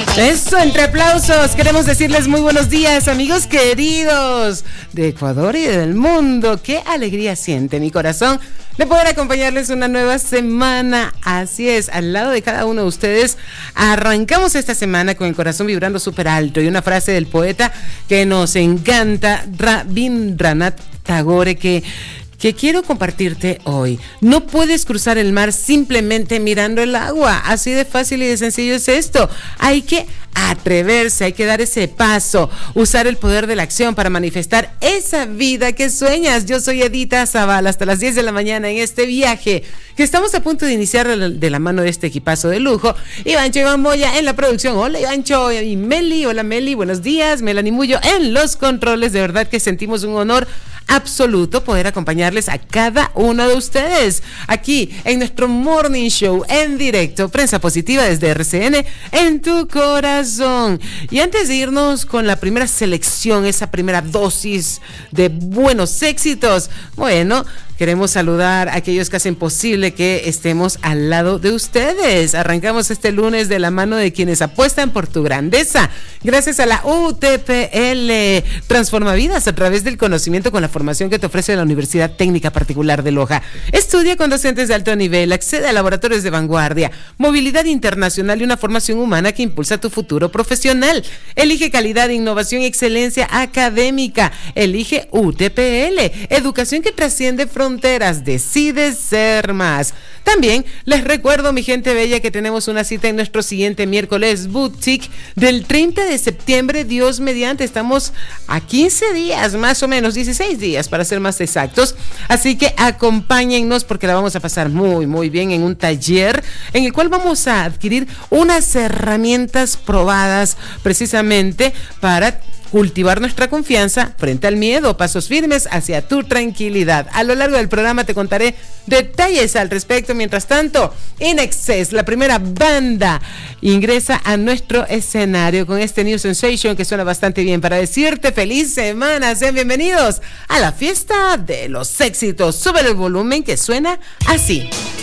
Eso, entre aplausos, queremos decirles muy buenos días, amigos queridos de Ecuador y del mundo. Qué alegría siente mi corazón de poder acompañarles una nueva semana. Así es, al lado de cada uno de ustedes. Arrancamos esta semana con el corazón vibrando súper alto y una frase del poeta que nos encanta, Rabindranath Tagore, que quiero compartirte hoy. No puedes cruzar el mar simplemente mirando el agua. Así de fácil y de sencillo es esto. Hay que atreverse, hay que dar ese paso, usar el poder de la acción para manifestar esa vida que sueñas. Yo soy Edita Zavala, hasta las 10 de la mañana en este viaje que estamos a punto de iniciar de la mano de este equipazo de lujo. Ivancho Iván Moya en la producción. Hola Ivancho y Meli, hola Meli, buenos días. Melanie Mullo en los controles. De verdad que sentimos un honor absoluto poder acompañarles a cada uno de ustedes aquí en nuestro Morning Show en directo, Prensa Positiva desde RCN en tu corazón. Y antes de irnos con la primera selección, esa primera dosis de buenos éxitos, bueno, queremos saludar a aquellos que hacen posible que estemos al lado de ustedes. Arrancamos este lunes de la mano de quienes apuestan por tu grandeza. Gracias a la UTPL. Transforma vidas a través del conocimiento con la formación que te ofrece la Universidad Técnica Particular de Loja. Estudia con docentes de alto nivel, accede a laboratorios de vanguardia, movilidad internacional y una formación humana que impulsa tu futuro profesional. Elige calidad, innovación y excelencia académica. Elige UTPL. Educación que trasciende fronteras. Decide ser más. También les recuerdo, mi gente bella, que tenemos una cita en nuestro siguiente miércoles boutique del 30 de septiembre, Dios mediante. Estamos a 15 días, más o menos, 16 días para ser más exactos. Así que acompáñennos porque la vamos a pasar muy, muy bien en un taller en el cual vamos a adquirir unas herramientas probadas precisamente para cultivar nuestra confianza frente al miedo, pasos firmes hacia tu tranquilidad. A lo largo del programa te contaré detalles al respecto. Mientras tanto, In Excess, la primera banda, ingresa a nuestro escenario con este New Sensation que suena bastante bien para decirte feliz semana. Sean bienvenidos a la fiesta de los éxitos. Sube el volumen que suena así.